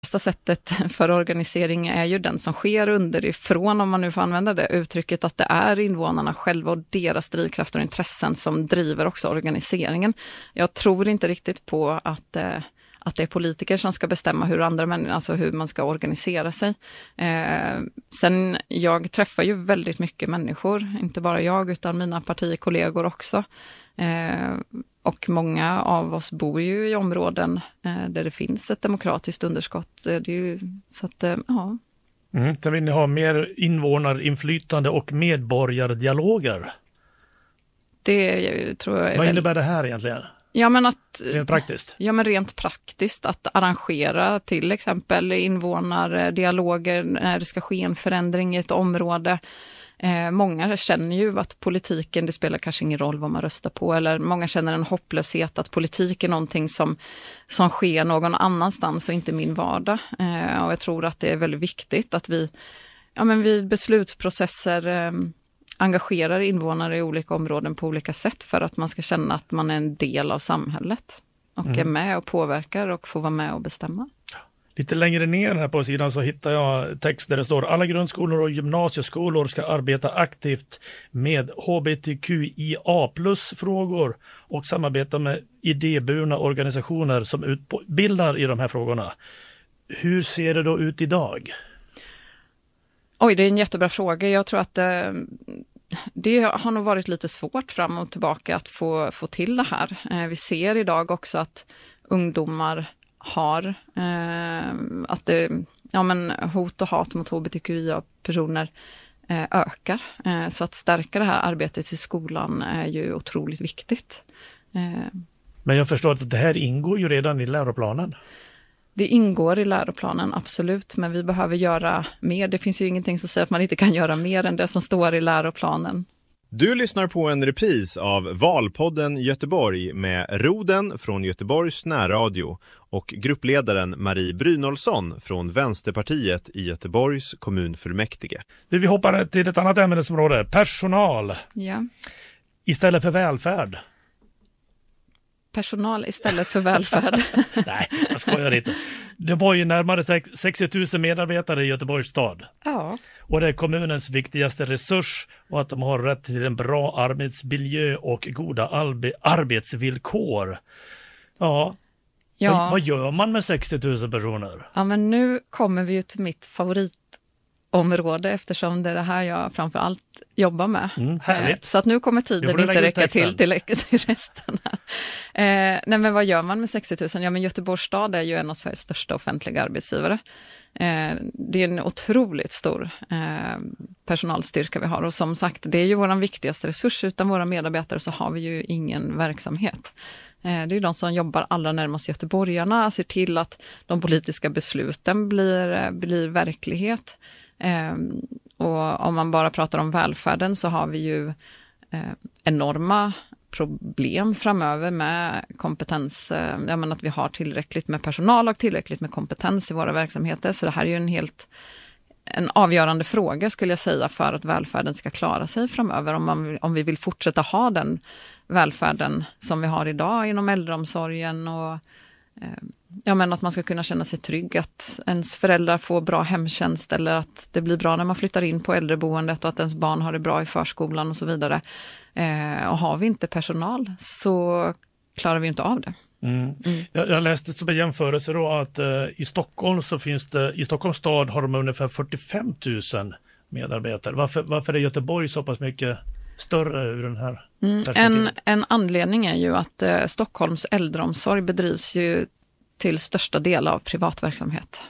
Bästa sättet för organisering är ju den som sker underifrån, om man nu får använda det uttrycket, att det är invånarna själva och deras drivkrafter och intressen som driver också organiseringen. Jag tror inte riktigt på att det är politiker som ska bestämma hur andra människor, alltså hur man ska organisera sig. Sen, jag träffar ju väldigt mycket människor, inte bara jag utan mina partikollegor också. Och många av oss bor ju i områden där det finns ett demokratiskt underskott. Det är ju, så att, ja. Så vill ni ha mer invånarinflytande och medborgardialoger? Det tror jag är Vad innebär det här egentligen? Ja, men rent praktiskt? Ja, men rent praktiskt att arrangera till exempel invånardialoger när det ska ske en förändring i ett område. Många känner ju att politiken, det spelar kanske ingen roll vad man röstar på, eller många känner en hopplöshet att politik är någonting som sker någon annanstans och inte min vardag. Och jag tror att det är väldigt viktigt att vi vid beslutsprocesser engagerar invånare i olika områden på olika sätt för att man ska känna att man är en del av samhället och är med och påverkar och får vara med och bestämma. Lite längre ner här på sidan så hittar jag text där det står: alla grundskolor och gymnasieskolor ska arbeta aktivt med HBTQIA+-frågor och samarbeta med idéburna organisationer som utbildar i de här frågorna. Hur ser det då ut idag? Oj, det är en jättebra fråga. Jag tror att det har nog varit lite svårt fram och tillbaka att få till det här. Vi ser idag också att ungdomar har att hot och hat mot HBTQIA-personer ökar. Så att stärka det här arbetet i skolan är ju otroligt viktigt. Men jag förstår att det här ingår ju redan i läroplanen. Det ingår i läroplanen, absolut, men vi behöver göra mer. Det finns ju ingenting som säger att man inte kan göra mer än det som står i läroplanen. Du lyssnar på en repris av Valpodden Göteborg med Roden från Göteborgs närradio och gruppledaren Marie Brynolfsson från Vänsterpartiet i Göteborgs kommunfullmäktige. Vi hoppar till ett annat ämnesområde, personal. Ja. Istället för välfärd. Personal istället för välfärd. Nej, jag skojar inte. Det var ju närmare 60 000 medarbetare i Göteborgs stad. Ja. Och det är kommunens viktigaste resurs och att de har rätt till en bra arbetsmiljö och goda arbetsvillkor. Ja. Vad gör man med 60 000 personer? Ja, men nu kommer vi ju till mitt favoritområde eftersom det är det här jag framförallt jobbar med. Härligt. Så att nu kommer tiden inte räcka till resten här. Nej, men vad gör man med 60 000? Ja, men Göteborgs stad är ju en av Sveriges största offentliga arbetsgivare. Det är en otroligt stor personalstyrka vi har och som sagt, det är ju vår viktigaste resurs. Utan våra medarbetare så har vi ju ingen verksamhet. Det är ju de som jobbar allra närmast göteborgarna, ser till att de politiska besluten blir verklighet. Och om man bara pratar om välfärden så har vi ju enorma problem framöver med kompetens. Att vi har tillräckligt med personal och tillräckligt med kompetens i våra verksamheter. Så det här är ju en avgörande fråga skulle jag säga för att välfärden ska klara sig framöver. Om vi vill fortsätta ha den välfärden som vi har idag inom äldreomsorgen och att man ska kunna känna sig trygg, att ens föräldrar får bra hemtjänst eller att det blir bra när man flyttar in på äldreboendet och att ens barn har det bra i förskolan och så vidare. Och har vi inte personal så klarar vi inte av det. Jag läste som en jämförelse då att i Stockholm så finns det, i Stockholms stad har de ungefär 45 000 medarbetare. Varför är Göteborg så pass mycket större ur den här perspektivet? En anledning är ju att Stockholms äldreomsorg bedrivs ju till största del av privatverksamhet.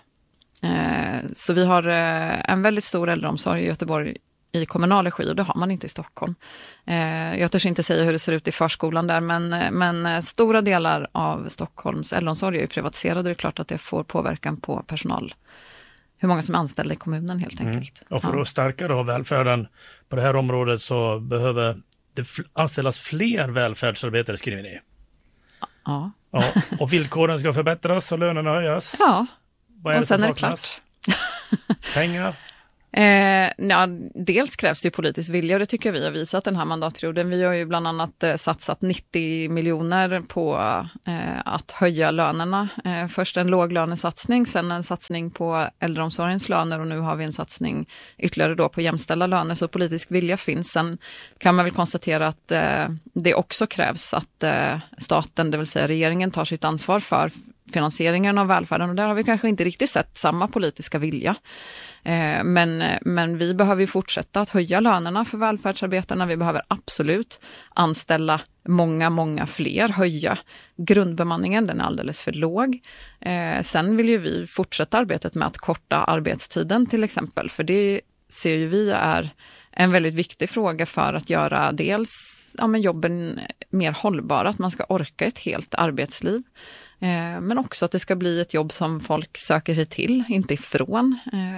Så vi har en väldigt stor äldreomsorg i Göteborg i kommunal regi och det har man inte i Stockholm. Jag törs inte säga hur det ser ut i förskolan där men stora delar av Stockholms äldreomsorg är ju privatiserade och det är klart att det får påverkan på personal. Hur många som är anställda i kommunen helt enkelt. Och för att stärka då välfärden på det här området så behöver det anställas fler välfärdsarbetare, skriver ni. Ja. Och villkoren ska förbättras och lönerna höjas. Ja, Vad är och sen det är det klart. Pengar? Dels krävs det ju politisk vilja och det tycker vi har visat den här mandatperioden. Vi har ju bland annat satsat 90 miljoner på att höja lönerna. Först en låglönesatsning, sen en satsning på äldreomsorgens löner och nu har vi en satsning ytterligare då på jämställda löner. Så politisk vilja finns. Sen kan man väl konstatera att det också krävs att staten, det vill säga regeringen, tar sitt ansvar för finansieringen av välfärden och där har vi kanske inte riktigt sett samma politiska vilja. Men vi behöver ju fortsätta att höja lönerna för välfärdsarbetarna. Vi behöver absolut anställa många fler, höja grundbemanningen, den är alldeles för låg. Sen vill ju vi fortsätta arbetet med att korta arbetstiden till exempel, för det ser ju vi är en väldigt viktig fråga för att göra dels jobben mer hållbara, att man ska orka ett helt arbetsliv. Men också att det ska bli ett jobb som folk söker sig till, inte ifrån.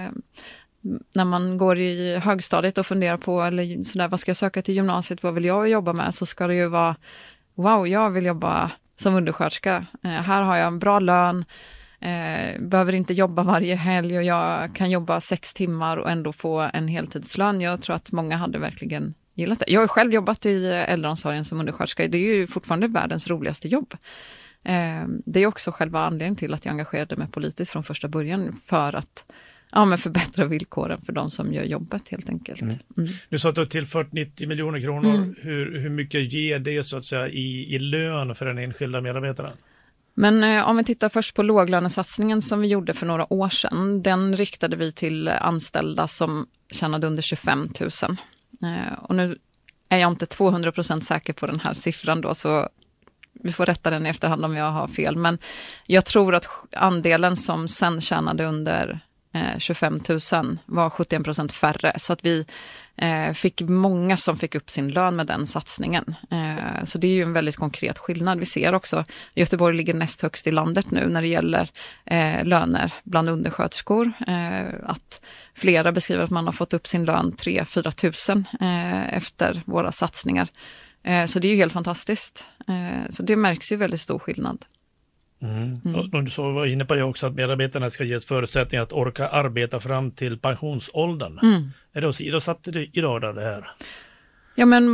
När man går i högstadiet och funderar på eller sådär, vad ska jag söka till gymnasiet, vad vill jag jobba med? Så ska det ju vara, wow, jag vill jobba som undersköterska. Här har jag en bra lön, behöver inte jobba varje helg och jag kan jobba 6 timmar och ändå få en heltidslön. Jag tror att många hade verkligen gillat det. Jag har själv jobbat i äldreomsorgen som undersköterska. Det är ju fortfarande världens roligaste jobb. Det är också själva anledningen till att jag engagerade mig politiskt från första början för att förbättra villkoren för de som gör jobbet helt enkelt. Du sa att du har tillfört 90 miljoner kronor. Hur mycket ger det så att säga i lön för den enskilda medarbetaren? Men om vi tittar först på låglönesatsningen som vi gjorde för några år sedan, den riktade vi till anställda som tjänade under 25 000. Och nu är jag inte 200% säker på den här siffran då, så vi får rätta den i efterhand om jag har fel. Men jag tror att andelen som sen tjänade under 25 000 var 71% färre. Så att vi fick många som fick upp sin lön med den satsningen. Så det är ju en väldigt konkret skillnad. Vi ser också, Göteborg ligger näst högst i landet nu när det gäller löner bland undersköterskor. Att flera beskriver att man har fått upp sin lön 3-4 000 efter våra satsningar. Så det är ju helt fantastiskt. Så det märks ju väldigt stor skillnad. Och du var inne på det också, att medarbetarna ska ges förutsättningar att orka arbeta fram till pensionsåldern. Är det åsidosatt idag det här? Ja, men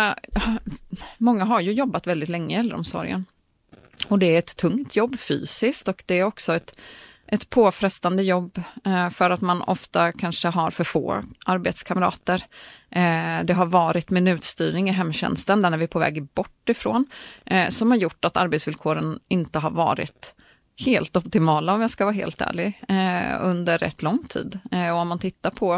många har ju jobbat väldigt länge i äldreomsorgen. Och det är ett tungt jobb fysiskt och det är också ett påfrestande jobb för att man ofta kanske har för få arbetskamrater. Det har varit minutstyrning i hemtjänsten, där är vi på väg bort ifrån, som har gjort att arbetsvillkoren inte har varit helt optimala, om jag ska vara helt ärlig, under rätt lång tid. Och om man tittar på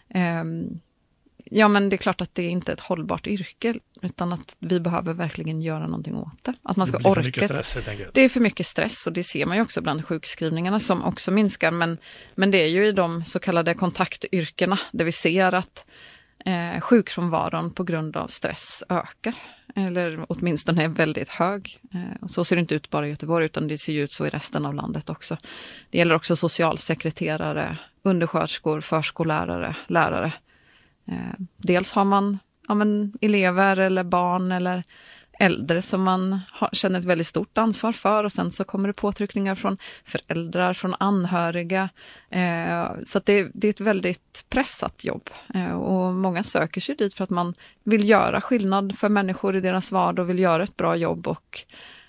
men det är klart att det är inte ett hållbart yrke, utan att vi behöver verkligen göra någonting åt det. Att man ska orka. Det är för mycket stress och det ser man ju också bland sjukskrivningarna som också minskar. Men det är ju i de så kallade kontaktyrkena där vi ser att sjukfrånvaron på grund av stress ökar. Eller åtminstone är väldigt hög. Och så ser det inte ut bara i Göteborg, utan det ser ju ut så i resten av landet också. Det gäller också socialsekreterare, undersköterskor, förskollärare, lärare. Dels har man elever eller barn eller äldre som man känner ett väldigt stort ansvar för, och sen så kommer det påtryckningar från föräldrar, från anhöriga. Så att det är ett väldigt pressat jobb. Och många söker sig dit för att man vill göra skillnad för människor i deras vardag och vill göra ett bra jobb, och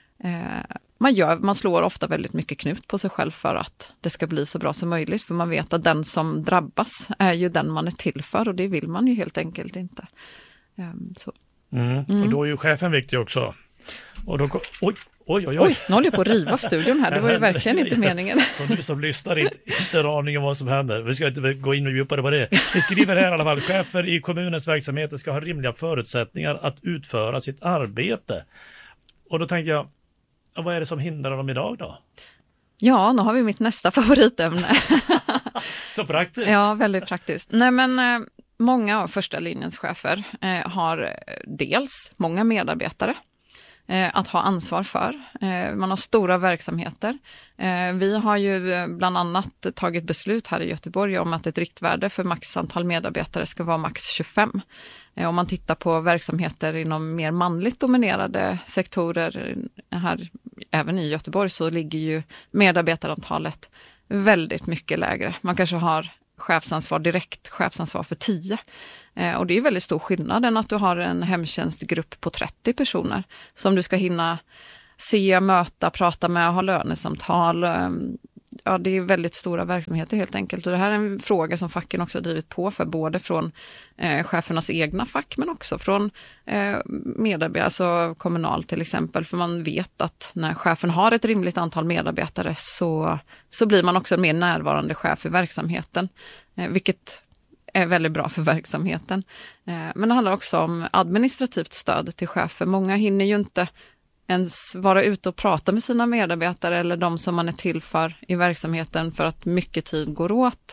man slår ofta väldigt mycket knut på sig själv för att det ska bli så bra som möjligt, för man vet att den som drabbas är ju den man är till för, och det vill man ju helt enkelt inte. Så. Och då är ju chefen viktig också. Och då, oj, nu håller jag på att riva studion här, det var ju verkligen inte meningen. Och du som lyssnar inte har aning om vad som händer. Vi ska inte gå in och djupare på det. Vi skriver här i alla fall: chefer i kommunens verksamheter ska ha rimliga förutsättningar att utföra sitt arbete. Och då tänker jag, vad är det som hindrar dem idag då? Ja, nu har vi mitt nästa favoritämne. Så praktiskt. Ja, väldigt praktiskt. Nej, men många av första linjens chefer har dels många medarbetare att ha ansvar för. Man har stora verksamheter. Vi har ju bland annat tagit beslut här i Göteborg om att ett riktvärde för maxantal medarbetare ska vara max 25. Om man tittar på verksamheter inom mer manligt dominerade sektorer här, även i Göteborg, så ligger ju medarbetarantalet väldigt mycket lägre. Man kanske har chefsansvar, direkt chefsansvar för 10. Och det är väldigt stor skillnad än att du har en hemtjänstgrupp på 30 personer som du ska hinna se, möta, prata med, ha lönesamtal. Ja, det är väldigt stora verksamheter helt enkelt. Och det här är en fråga som facken också har drivit på för, både från chefernas egna fack men också från medarbetare, alltså Kommunal till exempel. För man vet att när chefen har ett rimligt antal medarbetare så blir man också en mer närvarande chef i verksamheten, vilket är väldigt bra för verksamheten. Men det handlar också om administrativt stöd till chefer. Många hinner ju inte ens vara ute och prata med sina medarbetare eller de som man är till för i verksamheten, för att mycket tid går åt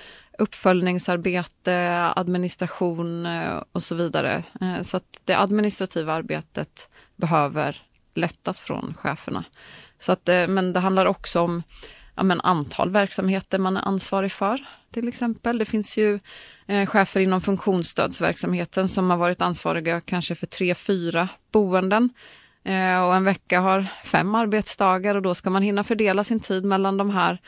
uppföljningsarbete, administration och så vidare. Så att det administrativa arbetet behöver lättas från cheferna. Så att, men det handlar också om antal verksamheter man är ansvarig för, till exempel. Det finns ju chefer inom funktionsstödsverksamheten som har varit ansvariga kanske för 3-4 boenden. Och en vecka har 5 arbetsdagar och då ska man hinna fördela sin tid mellan de här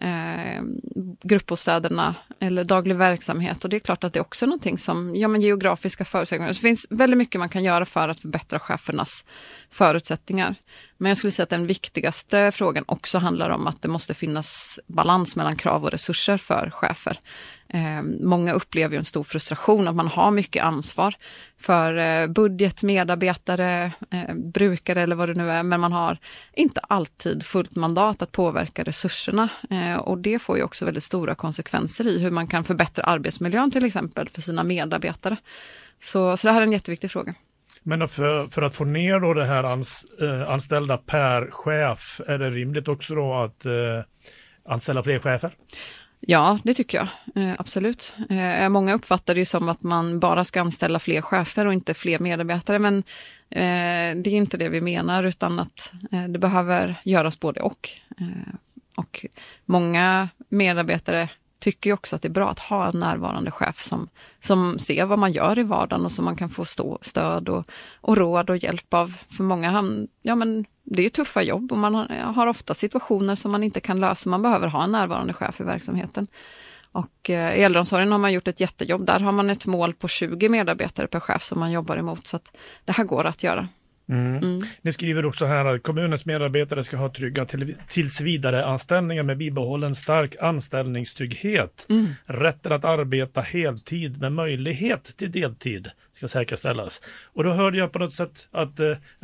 gruppbostäderna eller daglig verksamhet. Och det är klart att det är också någonting som, geografiska förutsättningar. Det finns väldigt mycket man kan göra för att förbättra chefernas förutsättningar. Men jag skulle säga att den viktigaste frågan också handlar om att det måste finnas balans mellan krav och resurser för chefer. Många upplever ju en stor frustration att man har mycket ansvar för budget, medarbetare, brukare eller vad det nu är, men man har inte alltid fullt mandat att påverka resurserna, och det får ju också väldigt stora konsekvenser i hur man kan förbättra arbetsmiljön till exempel för sina medarbetare. Så det här är en jätteviktig fråga. Men för att få ner då det här anställda per chef, är det rimligt också då att anställa fler chefer? Ja, det tycker jag. Absolut. Många uppfattar det som att man bara ska anställa fler chefer och inte fler medarbetare, men det är inte det vi menar, utan att det behöver göras både och. Och många medarbetare tycker ju också att det är bra att ha en närvarande chef som ser vad man gör i vardagen och som man kan få stöd och råd och hjälp av. För många, det är tuffa jobb och man har ofta situationer som man inte kan lösa. Man behöver ha en närvarande chef i verksamheten. Och i äldreomsorgen har man gjort ett jättejobb. Där har man ett mål på 20 medarbetare per chef som man jobbar emot. Så att det här går att göra. Ni skriver också här att kommunens medarbetare ska ha trygga tillsvidare anställningar med bibehållen stark anställningstrygghet. Rätten att arbeta heltid med möjlighet till deltid ska säkerställas. Och då hörde jag på något sätt att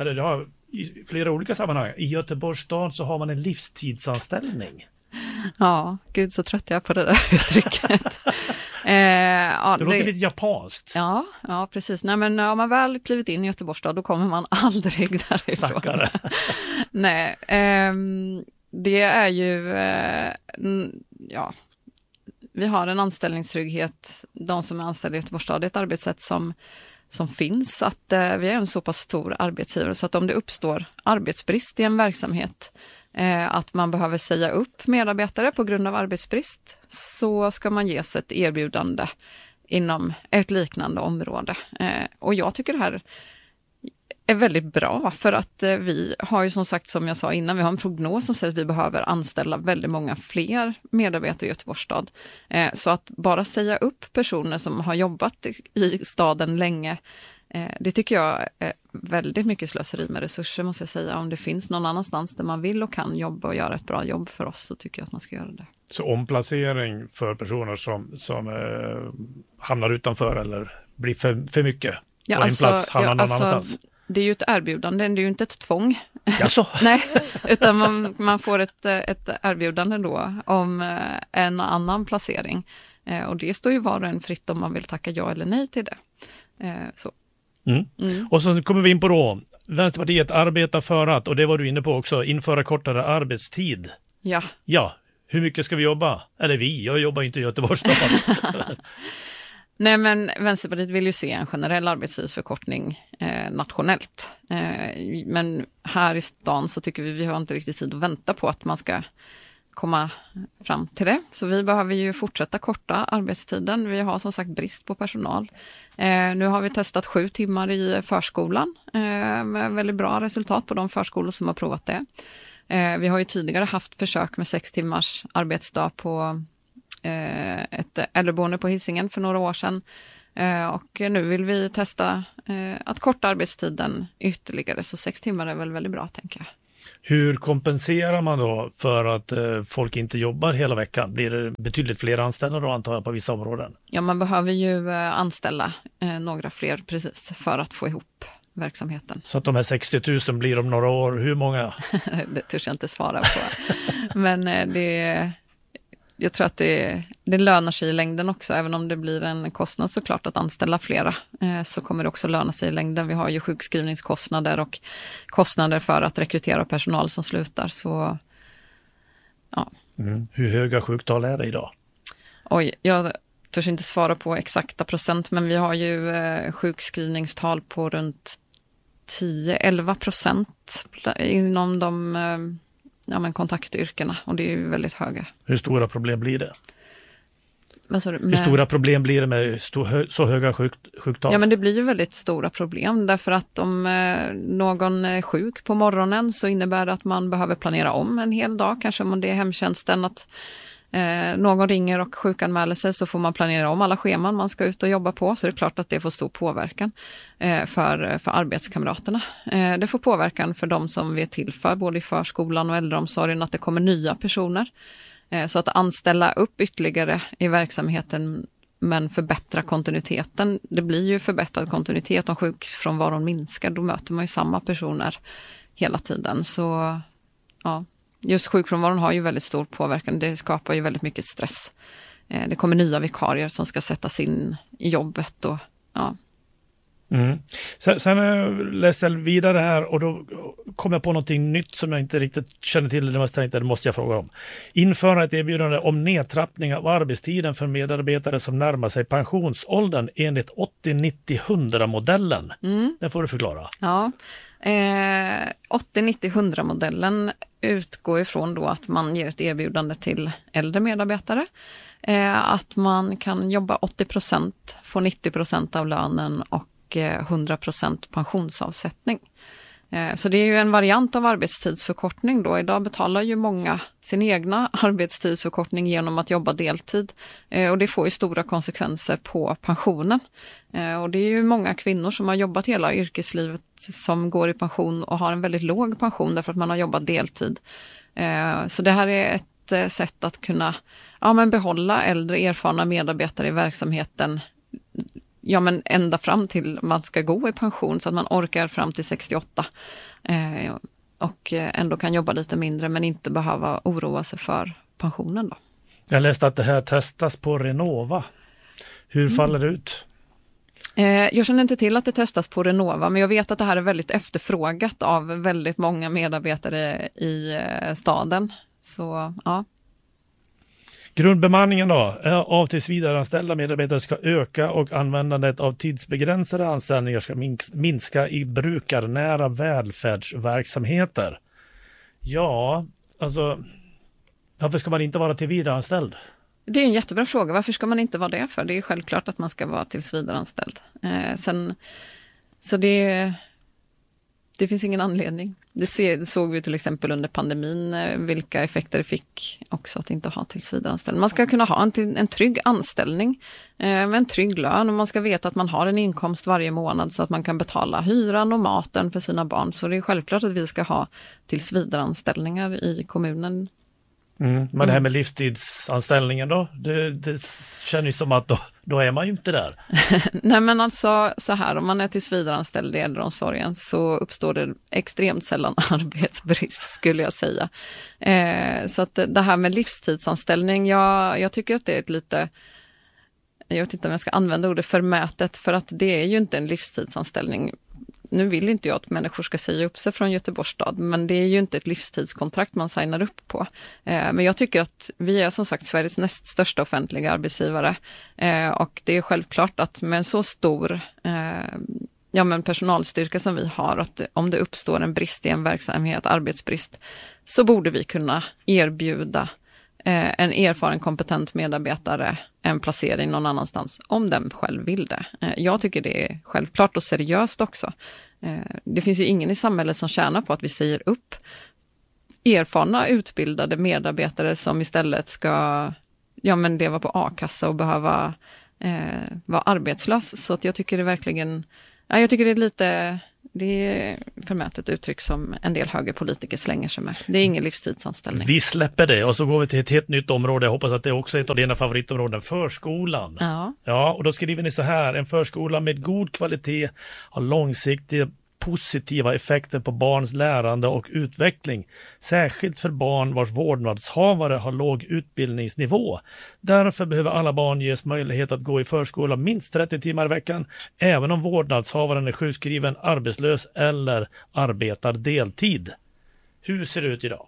i flera olika sammanhang i Göteborgs stad så har man en livstidsanställning. Ja, gud så trött jag är på det där uttrycket. Det låter lite japanskt. Ja, precis. Nej, men om man väl klivit in i Göteborgs stad, då kommer man aldrig därifrån. Stackare. Nej, det är ju, vi har en anställningstrygghet. De som är anställda i Göteborgs stad, det är ett arbetssätt som finns, att vi är en så pass stor arbetsgivare så att om det uppstår arbetsbrist i en verksamhet, att man behöver säga upp medarbetare på grund av arbetsbrist, så ska man ges ett erbjudande inom ett liknande område. Och jag tycker det här är väldigt bra, för att vi har ju som sagt, som jag sa innan, vi har en prognos som säger att vi behöver anställa väldigt många fler medarbetare i Göteborgs stad. Så att bara säga upp personer som har jobbat i staden länge, det tycker jag är väldigt mycket slöseri med resurser, måste jag säga. Om det finns någon annanstans där man vill och kan jobba och göra ett bra jobb för oss, så tycker jag att man ska göra det. Så omplacering för personer som hamnar utanför eller blir för mycket på en plats, hamnar någon annanstans? Det är ju ett erbjudande, det är ju inte ett tvång. Jaså? Nej, utan man får ett erbjudande då om en annan placering. Och det står ju var och en fritt om man vill tacka ja eller nej till det. Så. Och så kommer vi in på då, Vänsterpartiet arbetar för att, och det var du inne på också, införa kortare arbetstid. Ja, hur mycket ska vi jobba? Eller jag jobbar inte i Göteborgs stad. Nej, men Vänsterpartiet vill ju se en generell arbetstidsförkortning nationellt. Men här i stan så tycker vi har inte riktigt tid att vänta på att man ska komma fram till det. Så vi behöver ju fortsätta korta arbetstiden. Vi har som sagt brist på personal. Nu har vi testat 7 timmar i förskolan med väldigt bra resultat på de förskolor som har provat det. Vi har ju tidigare haft försök med 6 timmars arbetsdag på ett äldreboende på Hisingen för några år sedan. Och nu vill vi testa att korta arbetstiden ytterligare, så 6 timmar är väl väldigt bra, tänker jag. Hur kompenserar man då för att folk inte jobbar hela veckan? Blir det betydligt fler anställda då, antar jag, på vissa områden? Ja, man behöver ju anställa några fler precis för att få ihop verksamheten. Så att de här 60 000 blir om några år, hur många? Det törs jag inte svara på. Men jag tror att det lönar sig i längden också, även om det blir en kostnad såklart att anställa flera, så kommer det också löna sig i längden. Vi har ju sjukskrivningskostnader och kostnader för att rekrytera personal som slutar. Så, ja. Hur höga sjuktal är det idag? Oj, jag törs inte svara på exakta procent, men vi har ju sjukskrivningstal på runt 10-11% inom de kontaktyrkena, och det är ju väldigt höga. Hur stora problem blir det? Hur stora problem blir det med så höga sjuktal? Ja, men det blir ju väldigt stora problem, därför att om någon är sjuk på morgonen så innebär det att man behöver planera om en hel dag. Kanske om det är hemtjänsten, att någon ringer och sjukanmäler sig, så får man planera om alla scheman man ska ut och jobba på. Så det är klart att det får stor påverkan för arbetskamraterna. Det får påverkan för de som vi är till för, både i förskolan och äldreomsorgen, att det kommer nya personer. Så att anställa upp ytterligare i verksamheten men förbättra kontinuiteten. Det blir ju förbättrad kontinuitet om sjukfrånvaron minskar. Då möter man ju samma personer hela tiden. Så ja, just sjukfrånvaron har ju väldigt stor påverkan. Det skapar ju väldigt mycket stress. Det kommer nya vikarier som ska sättas in i jobbet. Och, ja. Sen läste jag vidare här och då kom jag på någonting nytt som jag inte riktigt känner till. Det måste jag fråga om. Införa ett erbjudande om nedtrappning av arbetstiden för medarbetare som närmar sig pensionsåldern enligt 80-90-100-modellen. Det får du förklara. Ja, 80-90-100-modellen utgår ifrån då att man ger ett erbjudande till äldre medarbetare. Att man kan jobba 80%, få 90% av lönen och 100% pensionsavsättning. Så det är ju en variant av arbetstidsförkortning då. Idag betalar ju många sin egna arbetstidsförkortning genom att jobba deltid. Och det får ju stora konsekvenser på pensionen. Och det är ju många kvinnor som har jobbat hela yrkeslivet som går i pension och har en väldigt låg pension därför att man har jobbat deltid. Så det här är ett sätt att kunna behålla äldre erfarna medarbetare i verksamheten ända fram till man ska gå i pension, så att man orkar fram till 68 och ändå kan jobba lite mindre men inte behöva oroa sig för pensionen då. Jag läste att det här testas på Renova. Hur faller det ut? Jag känner inte till att det testas på Renova, men jag vet att det här är väldigt efterfrågat av väldigt många medarbetare i staden. Så ja. Grundbemanningen då, av tillsvidareanställda medarbetare ska öka och användandet av tidsbegränsade anställningar ska minska i brukarnära välfärdsverksamheter. Ja, alltså varför ska man inte vara tillsvidareanställd? Det är en jättebra fråga. Varför ska man inte vara det för? Det är självklart att man ska vara tillsvidareanställd. Så det finns ingen anledning. Det såg vi till exempel under pandemin vilka effekter det fick också att inte ha tillsvidareanställning. Man ska kunna ha en trygg anställning med en trygg lön, och man ska veta att man har en inkomst varje månad så att man kan betala hyran och maten för sina barn. Så det är självklart att vi ska ha tillsvidareanställningar i kommunen. Men det här med livstidsanställningen då? Det känns ju som att då är man ju inte där. Nej, men alltså så här, om man är tillsvidareanställd i äldreomsorgen så uppstår det extremt sällan arbetsbrist, skulle jag säga. Så att det här med livstidsanställning, jag tycker att det är ett lite, jag vet inte om jag ska använda ordet förmätet, för att det är ju inte en livstidsanställning. Nu vill inte jag att människor ska säga upp sig från Göteborgs stad, men det är ju inte ett livstidskontrakt man signar upp på. Men jag tycker att vi är som sagt Sveriges näst största offentliga arbetsgivare, och det är självklart att med en så stor personalstyrka som vi har, att om det uppstår en brist i en verksamhet, arbetsbrist, så borde vi kunna erbjuda en erfaren kompetent medarbetare en placering någon annanstans om den själv vill det. Jag tycker det är självklart och seriöst också. Det finns ju ingen i samhället som tjänar på att vi säger upp erfarna utbildade medarbetare som istället ska men leva på a-kassa och behöva vara arbetslös. Så att jag tycker det verkligen, jag tycker det är lite, det är förmätet uttryck som en del högerpolitiker slänger sig med. Det är ingen livstidsanställning. Vi släpper det och så går vi till ett helt nytt område. Jag hoppas att det är också är ett av dina favoritområden, förskolan. Ja, och då skriver ni så här: en förskola med god kvalitet har långsiktiga positiva effekter på barns lärande och utveckling, särskilt för barn vars vårdnadshavare har låg utbildningsnivå. Därför behöver alla barn ges möjlighet att gå i förskola minst 30 timmar i veckan, även om vårdnadshavaren är sjukskriven, arbetslös eller arbetar deltid. Hur ser det ut idag?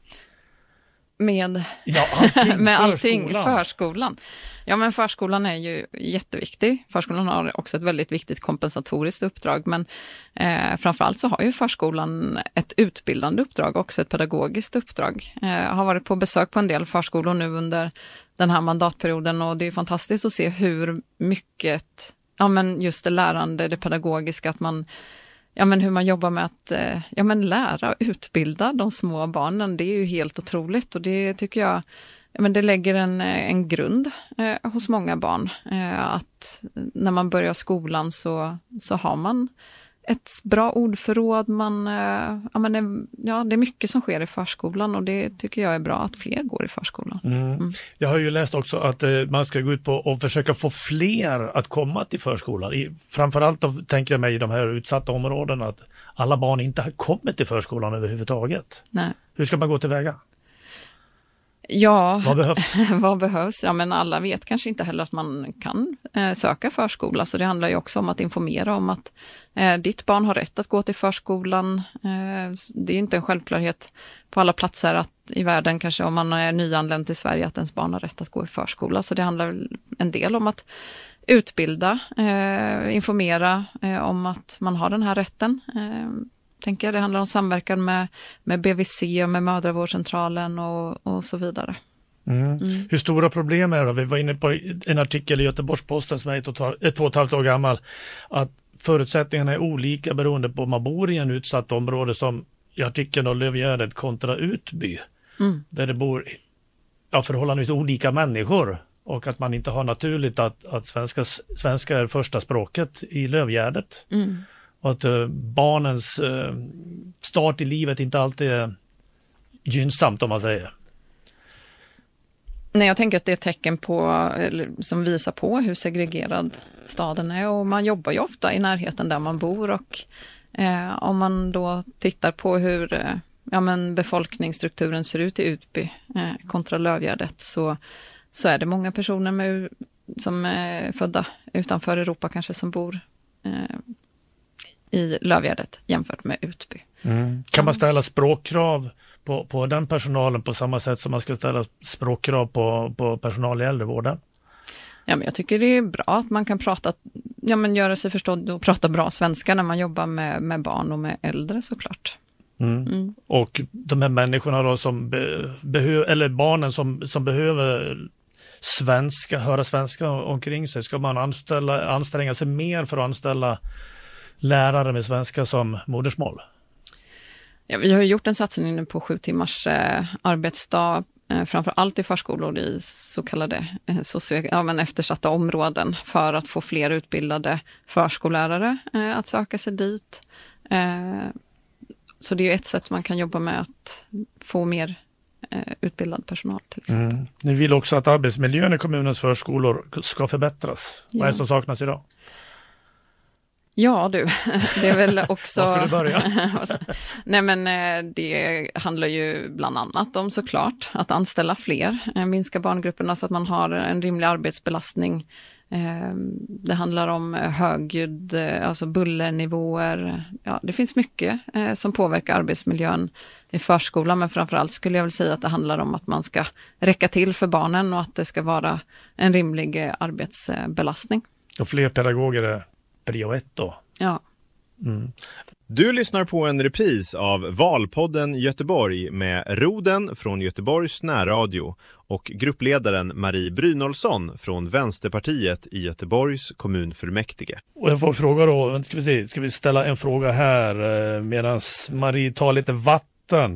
Med allting, förskolan. Ja, men förskolan är ju jätteviktig. Förskolan har också ett väldigt viktigt kompensatoriskt uppdrag, men framförallt så har ju förskolan ett utbildande uppdrag, också ett pedagogiskt uppdrag. Jag har varit på besök på en del förskolor nu under den här mandatperioden och det är fantastiskt att se hur mycket, just det lärande, det pedagogiska, att man hur man jobbar med att lära och utbilda de små barnen, det är ju helt otroligt och det tycker jag, det lägger en grund hos många barn. Att när man börjar skolan så har man ett bra ordförråd, det är mycket som sker i förskolan och det tycker jag är bra att fler går i förskolan. Jag har ju läst också att man ska gå ut på och försöka få fler att komma till förskolan. Framförallt då, tänker jag mig i de här utsatta områdena, att alla barn inte har kommit till förskolan överhuvudtaget. Nej. Hur ska man gå tillväga? Ja, vad behövs? Vad behövs? Ja, men alla vet kanske inte heller att man kan söka förskola, så det handlar ju också om att informera om att ditt barn har rätt att gå till förskolan. Det är inte en självklarhet på alla platser i världen, kanske om man är nyanländ till Sverige, att ens barn har rätt att gå i förskola. Så det handlar en del om att utbilda, informera om att man har den här rätten. Tänker jag, det handlar om samverkan med BVC och med mödravårdscentralen och så vidare. Hur stora problem är det? Vi var inne på en artikel i Göteborgs-Posten som är 2,5 år gammal, att förutsättningarna är olika beroende på om man bor i en utsatt område, som i artikeln av Lövgärdet kontra Utby, där det bor förhållandevis olika människor och att man inte har naturligt att svenska är första språket i Lövgärdet. Och att barnens start i livet inte alltid är gynnsamt, om man säger. Nej, jag tänker att det är ett tecken på, som visar på hur segregerad staden är, och man jobbar ju ofta i närheten där man bor, och om man då tittar på hur befolkningsstrukturen ser ut i Utby kontra Lövgärdet, så är det många personer som är födda utanför Europa kanske som bor i Lövgärdet jämfört med Utby. Kan man ställa språkkrav på den personalen på samma sätt som man ska ställa språkkrav på personal i äldrevården? Ja, men jag tycker det är bra att man kan göra sig förstådd och prata bra svenska när man jobbar med barn och med äldre, såklart. Och de här människorna då som behöver, eller barnen som behöver höra svenska omkring sig, ska man anstränga sig mer för att anställa lärare med svenska som modersmål? Ja, vi har ju gjort en satsning nu på 7 timmars arbetsdag, framför allt i förskolor i så kallade eftersatta områden, för att få fler utbildade förskollärare att söka sig dit. Så det är ju ett sätt man kan jobba med att få mer utbildad personal till exempel. Ni vill också att arbetsmiljön i kommunens förskolor ska förbättras. Vad är det som saknas idag? Ja du, det är väl också... Var ska du börja? Nej, men det handlar ju bland annat om, såklart, att anställa fler, minska barngrupperna så att man har en rimlig arbetsbelastning. Det handlar om högljudd, alltså bullernivåer. Ja, det finns mycket som påverkar arbetsmiljön i förskolan, men framförallt skulle jag väl säga att det handlar om att man ska räcka till för barnen och att det ska vara en rimlig arbetsbelastning. Och fler pedagoger är prio 1 då? Ja. Du lyssnar på en repris av Valpodden Göteborg med Roden från Göteborgs närradio och gruppledaren Marie Brynolfsson från Vänsterpartiet i Göteborgs kommunfullmäktige. Och jag får fråga då, ska vi ställa en fråga här medan Marie tar lite vatten.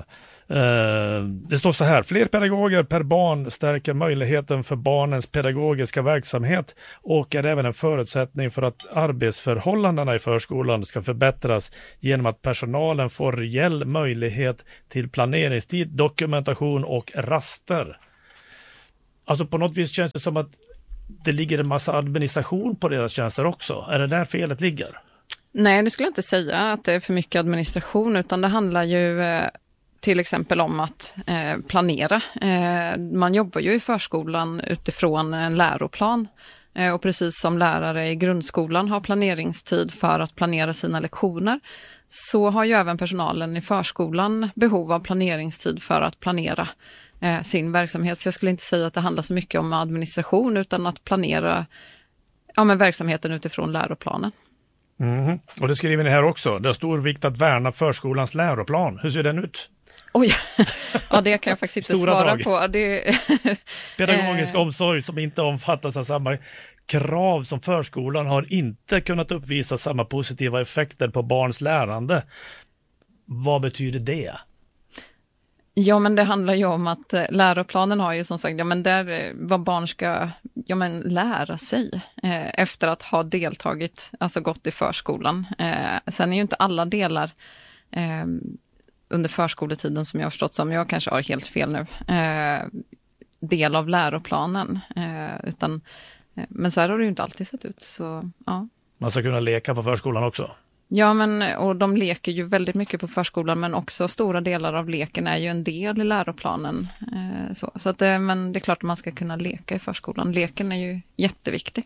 Det står så här: fler pedagoger per barn stärker möjligheten för barnens pedagogiska verksamhet och är även en förutsättning för att arbetsförhållandena i förskolan ska förbättras genom att personalen får reell möjlighet till planeringstid, dokumentation och raster. Alltså på något vis känns det som att det ligger en massa administration på deras tjänster också. Är det där felet ligger? Nej, det skulle jag inte säga att det är för mycket administration, utan det handlar ju till exempel om att planera. Man jobbar ju i förskolan utifrån en läroplan. Och precis som lärare i grundskolan har planeringstid för att planera sina lektioner, så har ju även personalen i förskolan behov av planeringstid för att planera sin verksamhet. Så jag skulle inte säga att det handlar så mycket om administration, utan att planera verksamheten utifrån läroplanen. Mm. Och det skriver ni här också. Det är stor vikt att värna förskolans läroplan. Hur ser den ut? Oj, ja, det kan jag faktiskt inte svara drag. på. Pedagogisk omsorg som inte omfattas av samma krav som förskolan har inte kunnat uppvisa samma positiva effekter på barns lärande. Vad betyder det? Ja, men det handlar ju om att läroplanen har ju som sagt, där vad barn ska lära sig efter att ha deltagit, alltså gått i förskolan. Sen är ju inte alla delar under förskoletiden, som jag har förstått, som jag kanske har helt fel nu, del av läroplanen. Men så här har det ju inte alltid sett ut. Så, ja. Man ska kunna leka på förskolan också. Ja, och de leker ju väldigt mycket på förskolan, men också stora delar av leken är ju en del i läroplanen. Så att men det är klart att man ska kunna leka i förskolan. Leken är ju jätteviktig.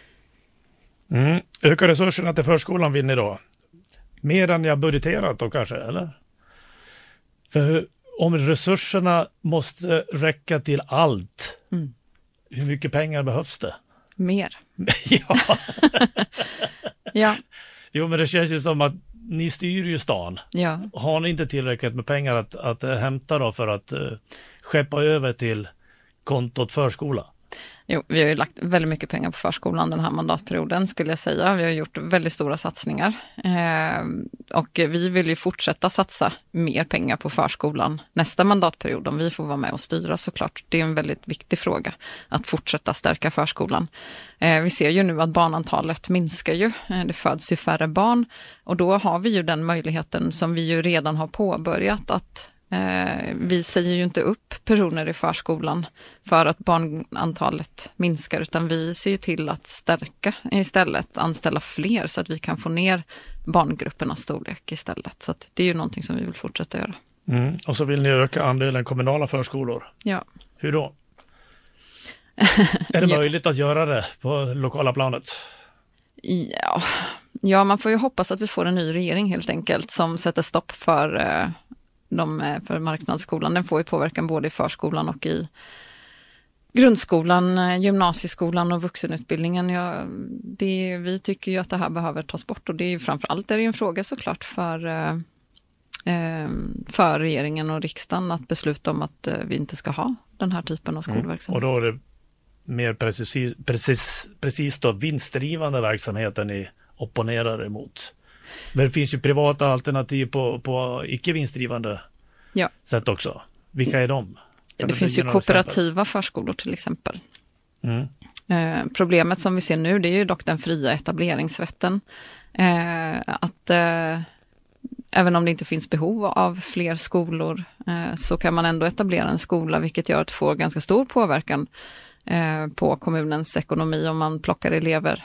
Öka resurserna till förskolan vill ni då? Mer än jag budgeterat då kanske, eller? För om resurserna måste räcka till allt, hur mycket pengar behövs det? Mer. Ja. Ja. Jo, men det känns ju som att ni styr ju stan. Ja. Har ni inte tillräckligt med pengar att hämta då för att skeppa över till kontot förskola? Jo, vi har ju lagt väldigt mycket pengar på förskolan den här mandatperioden, skulle jag säga. Vi har gjort väldigt stora satsningar. Och vi vill ju fortsätta satsa mer pengar på förskolan nästa mandatperiod, om vi får vara med och styra såklart. Det är en väldigt viktig fråga att fortsätta stärka förskolan. Vi ser ju nu att barnantalet minskar ju. Det föds ju färre barn. Och då har vi ju den möjligheten som vi ju redan har påbörjat, att vi säger ju inte upp personer i förskolan för att barnantalet minskar, utan vi ser ju till att stärka istället, anställa fler så att vi kan få ner barngruppernas storlek istället. Så att det är ju någonting som vi vill fortsätta göra. Och så vill ni öka andelen kommunala förskolor. Ja. Hur då? Är det möjligt att göra det på lokala planet? Ja, man får ju hoppas att vi får en ny regering helt enkelt som sätter stopp för marknadsskolan. Den får ju påverkan både i förskolan och i grundskolan, gymnasieskolan och vuxenutbildningen. Vi tycker ju att det här behöver tas bort, och det är ju framförallt en fråga såklart för regeringen och riksdagen att besluta om att vi inte ska ha den här typen av skolverksamhet. Och då är det mer precis då vinstdrivande verksamheten ni opponerar emot. Men det finns ju privata alternativ på icke vinstdrivande sätt också. Vilka är de? Det finns ju kooperativa förskolor till exempel. Problemet som vi ser nu, det är ju dock den fria etableringsrätten. Att även om det inte finns behov av fler skolor så kan man ändå etablera en skola, vilket gör att det får ganska stor påverkan på kommunens ekonomi om man plockar elever.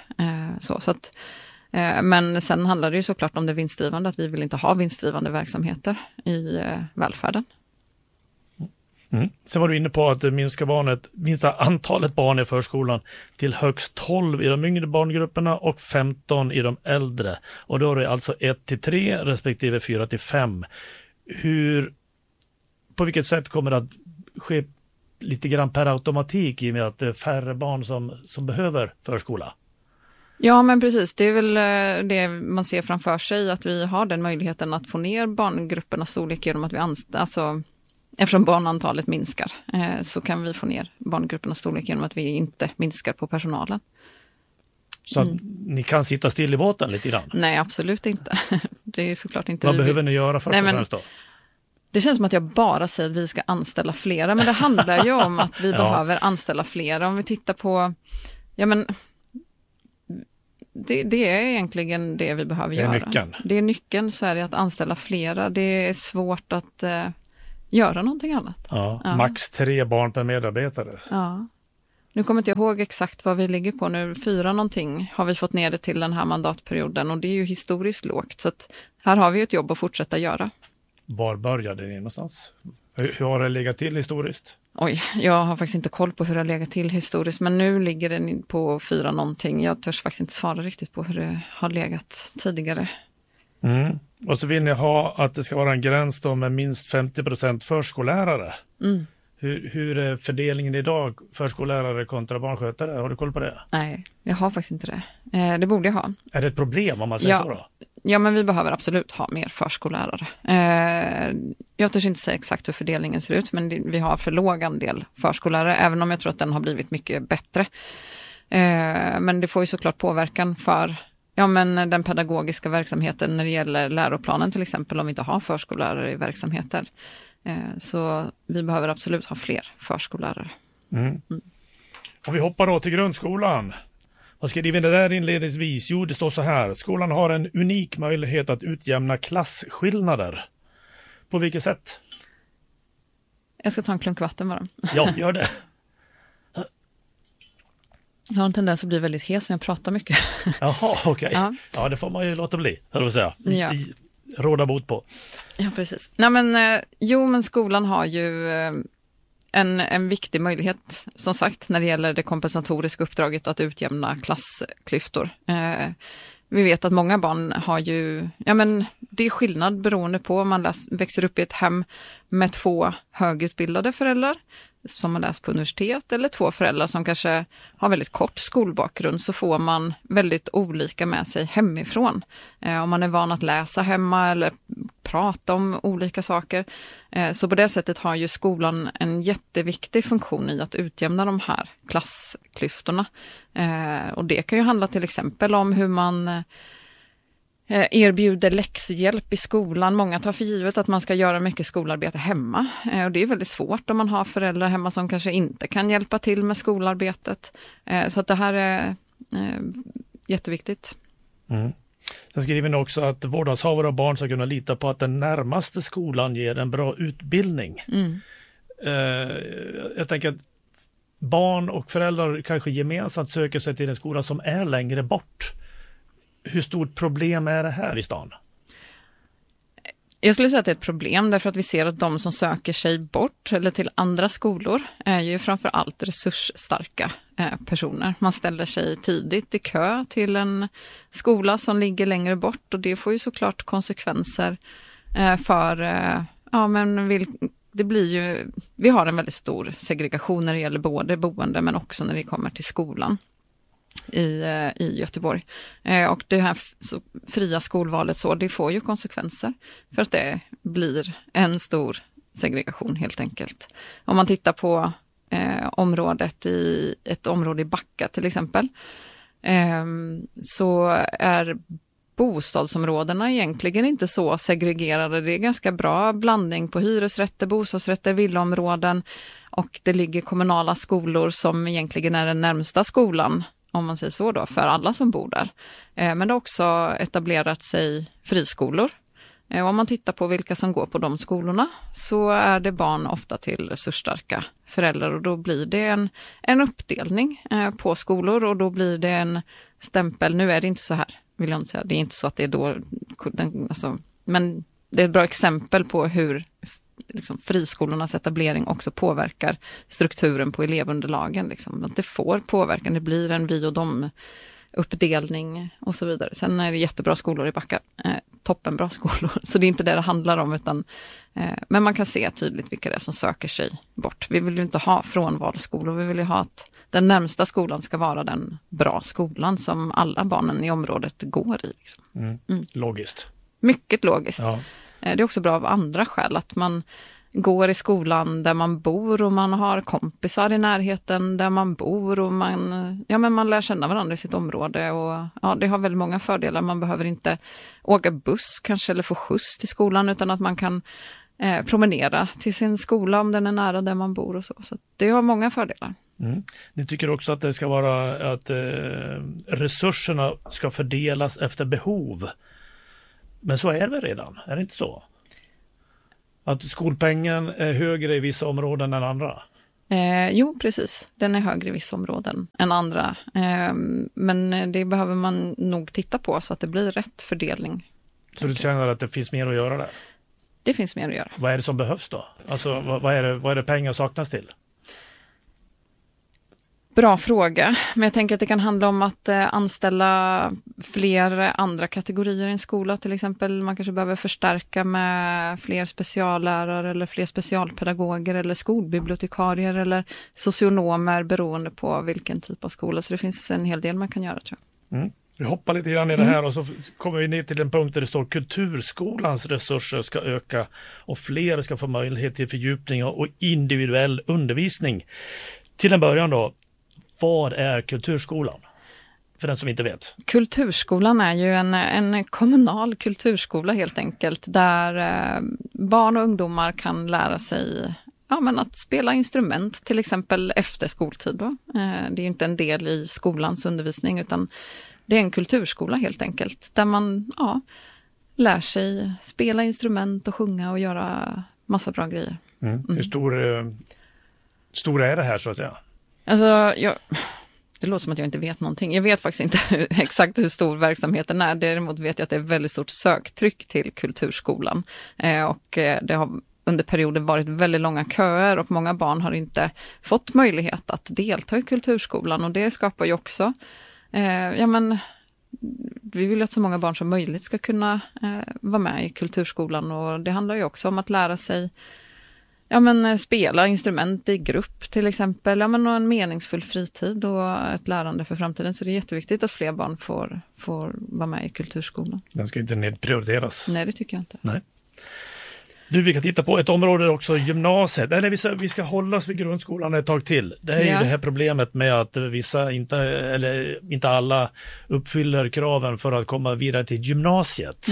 Men sen handlar det ju såklart om det vinstdrivande, att vi vill inte ha vinstdrivande verksamheter i välfärden. Sen var du inne på att minsta antalet barn i förskolan till högst 12 i de yngre barngrupperna och 15 i de äldre. Och då är det alltså 1-3 respektive 4-5. På vilket sätt kommer det att ske lite grann per automatik i och med att det är färre barn som behöver förskola? Ja, men precis. Det är väl det man ser framför sig, att vi har den möjligheten att få ner barngruppernas storlek genom att vi eftersom barnantalet minskar så kan vi få ner barngruppernas storlek genom att vi inte minskar på personalen. Så att ni kan sitta still i båten lite grann? Nej, absolut inte. Det är såklart inte. Vad behöver ni göra först och främst då? Det känns som att jag bara säger att vi ska anställa flera, men det handlar ju om att vi behöver anställa flera. Om vi tittar på, det är egentligen det vi behöver göra. Nyckeln. Det är nyckeln, så är det att anställa flera. Det är svårt att göra någonting annat. Ja. Max 3 barn per medarbetare. Ja. Nu kommer inte jag ihåg exakt vad vi ligger på nu. 4 någonting har vi fått ner det till den här mandatperioden, och det är ju historiskt lågt. Så att här har vi ett jobb att fortsätta göra. Var började det någonstans? Hur har det legat till historiskt? Oj, jag har faktiskt inte koll på hur det har legat till historiskt, men nu ligger den på 4 någonting. Jag törs faktiskt inte svara riktigt på hur det har legat tidigare. Mm. Och så vill ni ha att det ska vara en gräns då med minst 50% förskollärare. Mm. Hur är fördelningen idag, förskollärare kontra barnskötare? Har du koll på det? Nej, jag har faktiskt inte det. Det borde jag ha. Är det ett problem om man säger så då? Ja, men vi behöver absolut ha mer förskollärare. Jag törs inte säga exakt hur fördelningen ser ut, men vi har för låg andel förskollärare, även om jag tror att den har blivit mycket bättre. Men det får ju såklart påverkan för den pedagogiska verksamheten när det gäller läroplanen till exempel, om vi inte har förskollärare i verksamheter. Så vi behöver absolut ha fler förskollärare. Och vi hoppar då till grundskolan. Vad skriver det där inledningsvis? Jo, det står så här. Skolan har en unik möjlighet att utjämna klasskillnader. På vilket sätt? Jag ska ta en klunk vatten bara. Ja, gör det. Jag har en tendens att bli väldigt hes när jag pratar mycket. Jaha, okej. Ja, det får man ju låta bli, höll jag säga. Råda bot på. Ja, precis. Nej, men skolan har ju en viktig möjlighet, som sagt, när det gäller det kompensatoriska uppdraget att utjämna klassklyftor. Vi vet att många barn har ju, det är skillnad beroende på om man växer upp i ett hem med 2 högutbildade föräldrar som har läst på universitet, eller 2 föräldrar som kanske har väldigt kort skolbakgrund, så får man väldigt olika med sig hemifrån. Om man är van att läsa hemma eller prata om olika saker. Så på det sättet har ju skolan en jätteviktig funktion i att utjämna de här klassklyftorna. Och det kan ju handla till exempel om hur man erbjuder läxhjälp i skolan. Många tar för givet att man ska göra mycket skolarbete hemma. Och det är väldigt svårt om man har föräldrar hemma som kanske inte kan hjälpa till med skolarbetet. Så att det här är jätteviktigt. Sen skriver ni också att vårdnadshavare och barn ska kunna lita på att den närmaste skolan ger en bra utbildning. Jag tänker att barn och föräldrar kanske gemensamt söker sig till en skola som är längre bort. Hur stort problem är det här i stan? Jag skulle säga att det är ett problem, därför att vi ser att de som söker sig bort eller till andra skolor är ju framför allt resursstarka personer. Man ställer sig tidigt i kö till en skola som ligger längre bort, och det får ju såklart konsekvenser för, det blir ju, vi har en väldigt stor segregation när det gäller både boende men också när det kommer till skolan i Göteborg. Och det här fria skolvalet, så det får ju konsekvenser för att det blir en stor segregation helt enkelt. Om man tittar på ett område i Backa till exempel, så är bostadsområdena egentligen inte så segregerade. Det är ganska bra blandning på hyresrätter, bostadsrätter, villaområden, och det ligger kommunala skolor som egentligen är den närmsta skolan, om man säger så då, för alla som bor där. Men det har också etablerat sig friskolor. Om man tittar på vilka som går på de skolorna, så är det barn ofta till resursstarka föräldrar, och då blir det en uppdelning på skolor, och då blir det en stämpel. Nu är det inte så här, vill jag inte säga. Det är inte så att det är då, men det är ett bra exempel på hur friskolornas etablering också påverkar strukturen på elevunderlagen. Att det får påverkan, det blir en vi och dem uppdelning och så vidare. Sen är det jättebra skolor i Backa, toppenbra skolor, så det är inte det handlar om, utan men man kan se tydligt vilka det är som söker sig bort. Vi vill ju inte ha frånvalsskolor, vi vill ju ha att den närmsta skolan ska vara den bra skolan som alla barnen i området går i. Logiskt. Mycket logiskt. Ja. Det är också bra av andra skäl, att man går i skolan där man bor och man har kompisar i närheten där man bor, och man lär känna varandra i sitt område, och det har väldigt många fördelar. Man behöver inte åka buss kanske eller få skjuts till skolan, utan att man kan promenera till sin skola om den är nära där man bor och så. Så det har många fördelar. Ni tycker också att det ska vara att resurserna ska fördelas efter behov. Men så är det redan, är det inte så? Att skolpengen är högre i vissa områden än andra? Jo, precis. Den är högre i vissa områden än andra. Men det behöver man nog titta på så att det blir rätt fördelning. Så du känner att det finns mer att göra där? Det finns mer att göra. Vad är det som behövs då? Alltså vad är det pengar saknas till? Bra fråga, men jag tänker att det kan handla om att anställa fler andra kategorier i en skola. Till exempel man kanske behöver förstärka med fler speciallärare eller fler specialpedagoger eller skolbibliotekarier eller socionomer beroende på vilken typ av skola. Så det finns en hel del man kan göra, tror jag. Vi hoppar lite grann i det här och så kommer vi ner till en punkt där det står kulturskolans resurser ska öka och fler ska få möjlighet till fördjupning och individuell undervisning. Till en början då, vad är kulturskolan? För den som inte vet. Kulturskolan är ju en kommunal kulturskola helt enkelt, där barn och ungdomar kan lära sig att spela instrument, till exempel efter skoltid. Då. Det är inte en del i skolans undervisning, utan det är en kulturskola helt enkelt, där man lär sig spela instrument och sjunga och göra massa bra grejer. Hur stor är det här så att säga? Alltså, det låter som att jag inte vet någonting. Jag vet faktiskt inte exakt hur stor verksamheten är. Däremot vet jag att det är väldigt stort söktryck till kulturskolan. Och det har under perioder varit väldigt långa köer och många barn har inte fått möjlighet att delta i kulturskolan. Och det skapar ju också, vi vill att så många barn som möjligt ska kunna vara med i kulturskolan. Och det handlar ju också om att lära sig spela instrument i grupp till exempel, och en meningsfull fritid och ett lärande för framtiden. Så det är jätteviktigt att fler barn får vara med i kulturskolan. Den ska inte nedprioriteras. Nej, det tycker jag inte. Nej. Nu vi kan titta på ett område också, gymnasiet. Eller vi ska hålla oss vid grundskolan ett tag till. Det är ju det här problemet med att vissa inte alla uppfyller kraven för att komma vidare till gymnasiet.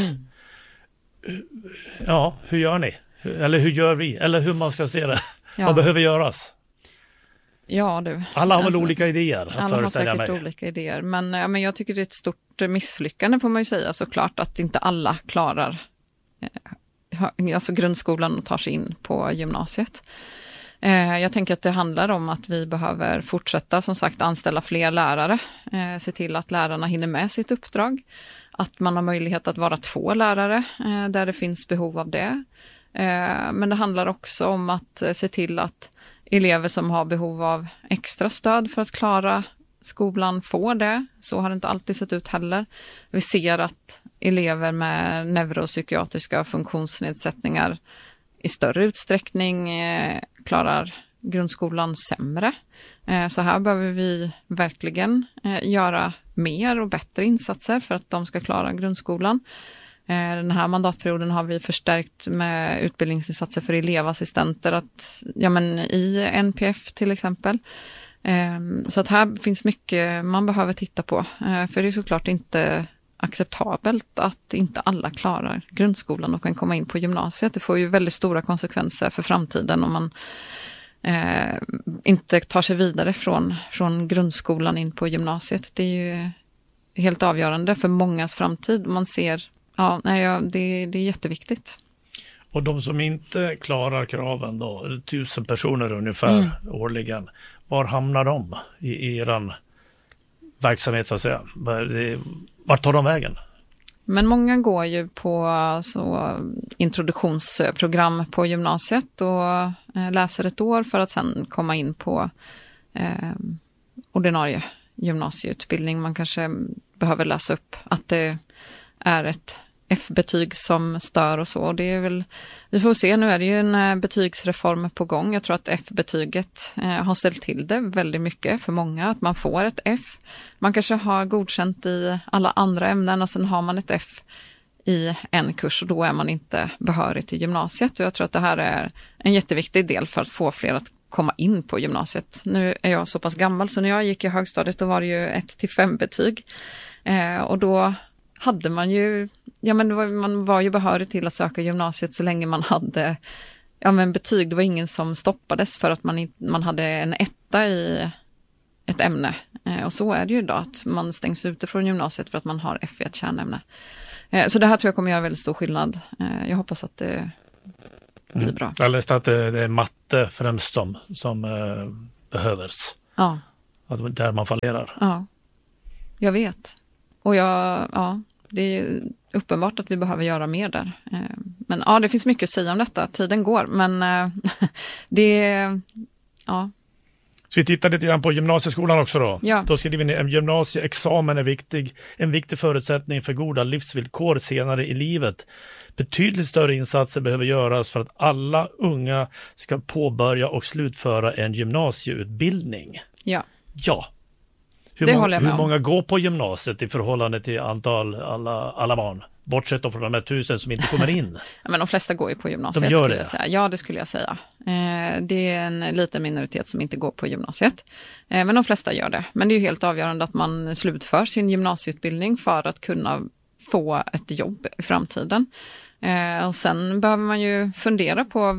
Ja, hur gör ni? Eller hur gör vi? Eller hur man ska se det? Vad behöver göras? Ja, du. Alla har väl olika idéer? Alla har säkert olika idéer. Men jag tycker det är ett stort misslyckande, får man ju säga, såklart, att inte alla klarar grundskolan och tar sig in på gymnasiet. Jag tänker att det handlar om att vi behöver fortsätta, som sagt, anställa fler lärare. Se till att lärarna hinner med sitt uppdrag. Att man har möjlighet att vara 2 lärare där det finns behov av det. Men det handlar också om att se till att elever som har behov av extra stöd för att klara skolan får det. Så har det inte alltid sett ut heller. Vi ser att elever med neuropsykiatriska funktionsnedsättningar i större utsträckning klarar grundskolan sämre. Så här behöver vi verkligen göra mer och bättre insatser för att de ska klara grundskolan. Den här mandatperioden har vi förstärkt med utbildningsinsatser för elevassistenter i NPF till exempel. Så att här finns mycket man behöver titta på. För det är såklart inte acceptabelt att inte alla klarar grundskolan och kan komma in på gymnasiet. Det får ju väldigt stora konsekvenser för framtiden om man inte tar sig vidare från grundskolan in på gymnasiet. Det är ju helt avgörande för mångas framtid. Man ser, det är jätteviktigt. Och de som inte klarar kraven då, 1000 personer ungefär årligen, var hamnar de i eran verksamhet så att säga? Vart tar de vägen? Men många går ju på introduktionsprogram på gymnasiet och läser ett år för att sen komma in på ordinarie gymnasieutbildning. Man kanske behöver läsa upp att det är ett F-betyg som stör och så. Det är väl, vi får se, nu är det ju en betygsreform på gång. Jag tror att F-betyget har ställt till det väldigt mycket för många. Att man får ett F. Man kanske har godkänt i alla andra ämnen och sen har man ett F i en kurs och då är man inte behörig till gymnasiet. Och jag tror att det här är en jätteviktig del för att få fler att komma in på gymnasiet. Nu är jag så pass gammal så när jag gick i högstadiet då var det ju 1-5 betyg. Och då hade man ju, man var ju behörig till att söka gymnasiet så länge man hade betyg. Det var ingen som stoppades för att man hade en 1 i ett ämne. Och så är det ju idag, att man stängs ute från gymnasiet för att man har F i ett kärnämne. Så det här tror jag kommer göra väldigt stor skillnad. Jag hoppas att det blir bra. Jag läste att det är matte främst som behövs. Ja. Att där man fallerar. Ja, jag vet. Och det är uppenbart att vi behöver göra mer där. Men det finns mycket att säga om detta. Tiden går, men Så vi tittar lite grann på gymnasieskolan också då. Ja. Då skriver ni att gymnasieexamen är en viktig förutsättning för goda livsvillkor senare i livet. Betydligt större insatser behöver göras för att alla unga ska påbörja och slutföra en gymnasieutbildning. Ja. Ja. Hur många går på gymnasiet i förhållande till alla barn? Bortsett från de här 1000 som inte kommer in. Men de flesta går ju på gymnasiet. De gör skulle det? Jag säga. Ja, det skulle jag säga. Det är en liten minoritet som inte går på gymnasiet. Men de flesta gör det. Men det är ju helt avgörande att man slutför sin gymnasieutbildning för att kunna få ett jobb i framtiden. Och sen behöver man ju fundera på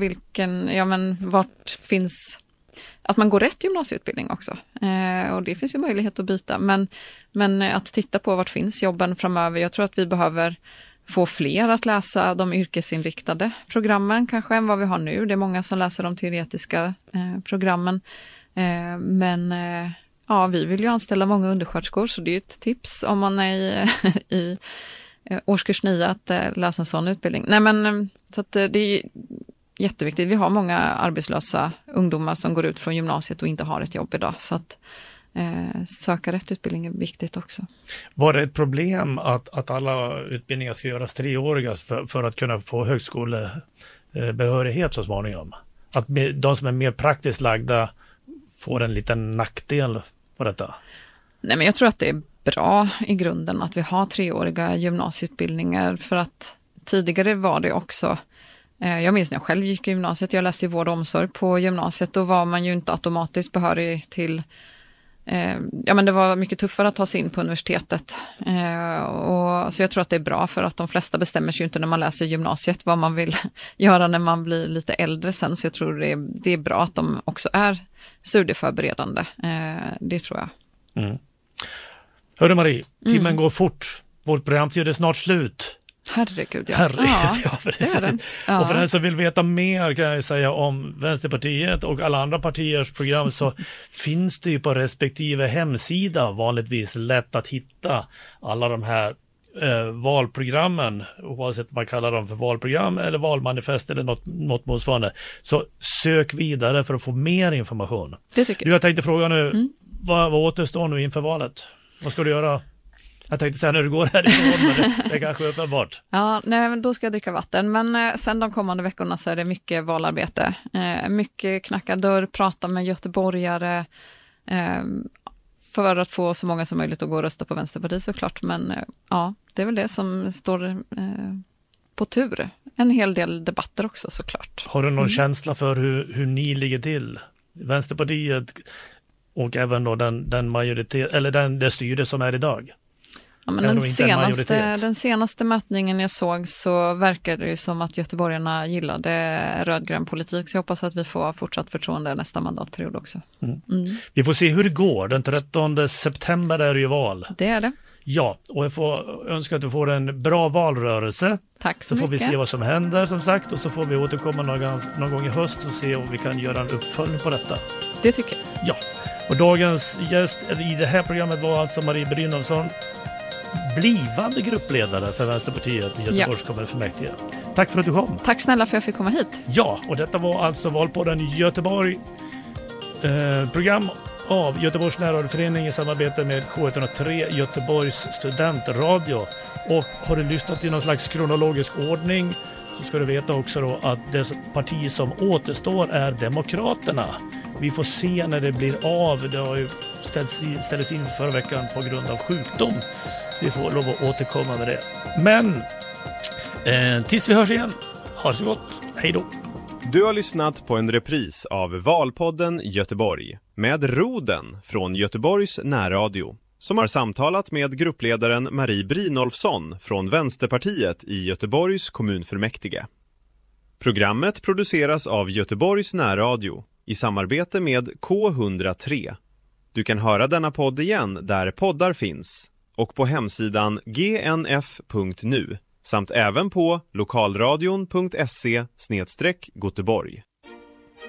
vart finns, att man går rätt gymnasieutbildning också. Och det finns ju möjlighet att byta. Men att titta på vart finns jobben framöver. Jag tror att vi behöver få fler att läsa de yrkesinriktade programmen kanske än vad vi har nu. Det är många som läser de teoretiska programmen. Men vi vill ju anställa många undersköterskor, så det är ett tips om man är i årskurs 9 att läsa en sån utbildning. Så att det är jätteviktigt. Vi har många arbetslösa ungdomar som går ut från gymnasiet och inte har ett jobb idag. Så att söka rätt utbildning är viktigt också. Var det ett problem att alla utbildningar ska göras 3-åriga för att kunna få högskolebehörighet så småningom? Att de som är mer praktiskt lagda får en liten nackdel på detta? Nej, men jag tror att det är bra i grunden att vi har 3-åriga gymnasieutbildningar, för att tidigare var det också, jag minns när jag själv gick i gymnasiet, jag läste vård och omsorg på gymnasiet, då var man ju inte automatiskt behörig till men det var mycket tuffare att ta sig in på universitetet. Så jag tror att det är bra, för att de flesta bestämmer sig ju inte när man läser gymnasiet vad man vill göra när man blir lite äldre sen. Så jag tror det är bra att de också är studieförberedande. Det tror jag. Mm. Hörru Marie, timmen går fort. Vårt programtid är snart slut. Herregud, ja. Ja, det är den. Ja. Och för den som vill veta mer kan jag säga om Vänsterpartiet och alla andra partiers program, så finns det ju på respektive hemsida vanligtvis lätt att hitta alla de här valprogrammen, oavsett om man kallar dem för valprogram eller valmanifest eller något motsvarande. Så sök vidare för att få mer information. Det tycker jag. Jag tänkte fråga nu, vad återstår nu inför valet? Vad ska du göra? Jag tänkte säga när du går härifrån, men det är kanske uppenbart. Ja, men då ska jag dricka vatten. Men sen de kommande veckorna så är det mycket valarbete. Mycket knacka dörr, prata med göteborgare. För att få så många som möjligt att gå och rösta på Vänsterpartiet såklart. Men det är väl det som står på tur. En hel del debatter också såklart. Har du någon känsla för hur ni ligger till? Vänsterpartiet och även då den majoritet, eller det styre som är idag? Ja, men den senaste mätningen jag såg så verkar det som att göteborgarna gillade rödgrön politik, så jag hoppas att vi får fortsatt förtroende nästa mandatperiod också. Vi får se hur det går. Den 13 september är det ju val. Det är det. Ja, och jag får önska att du får en bra valrörelse. Tack så mycket. Så får vi se vad som händer som sagt, och så får vi återkomma någon gång i höst och se om vi kan göra en uppföljning på detta. Det tycker jag. Ja, och dagens gäst i det här programmet var alltså Marie Brynolfsson, blivande gruppledare för Vänsterpartiet i Göteborgs kommunfullmäktige. Tack för att du kom. Tack snälla för att jag fick komma hit. Ja, och detta var alltså Valpodden Göteborg, program av Göteborgs närradioförening i samarbete med K103 Göteborgs studentradio. Och har du lyssnat i någon slags kronologisk ordning så ska du veta också då att det parti som återstår är Demokraterna. Vi får se när det blir av. Det har ju ställts in förra veckan på grund av sjukdom. Vi får lov att återkomma med det. Men tills vi hörs igen, ha det så gott. Hej då. Du har lyssnat på en repris av Valpodden Göteborg med Roden från Göteborgs närradio. som har samtalat med gruppledaren Marie Brynolfsson från Vänsterpartiet i Göteborgs kommunfullmäktige. Programmet produceras av Göteborgs närradio i samarbete med K103. Du kan höra denna podd igen där poddar finns och på hemsidan gnf.nu samt även på lokalradion.se/Göteborg.